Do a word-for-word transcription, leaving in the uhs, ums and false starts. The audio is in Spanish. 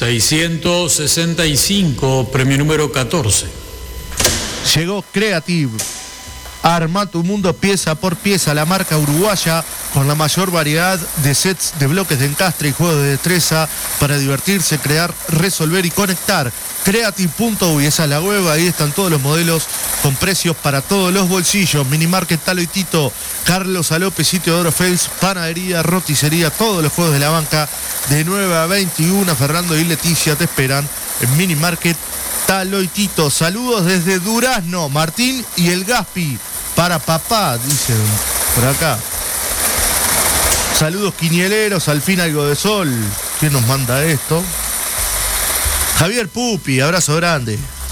seiscientos sesenta y cinco, premio número catorce. Llegó Creative. Arma tu mundo pieza por pieza, la marca uruguaya con la mayor variedad de sets de bloques de encastre y juegos de destreza para divertirse, crear, resolver y conectar. Creative punto uy, esa es la web, ahí están todos los modelos con precios para todos los bolsillos. Minimarket Talo y Tito, Carlos Alópez, Sitio de Oro Fels, Panadería, Roticería, todos los juegos de la banca de nueve a veintiuno. Fernando y Leticia te esperan en Minimarket Talo y Tito. Saludos desde Durazno, Martín y el Gaspi. Para papá, dicen por acá. Saludos quinieleros, al fin algo de sol. ¿Quién nos manda esto? Javier Pupi, abrazo grande.